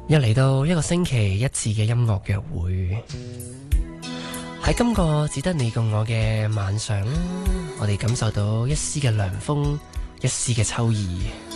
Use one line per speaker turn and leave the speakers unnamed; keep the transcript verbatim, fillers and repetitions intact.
又嚟到一個星期一次嘅音樂約會，喺今個只得你共我嘅晚上，我哋感受到一絲嘅涼風，一絲嘅秋意。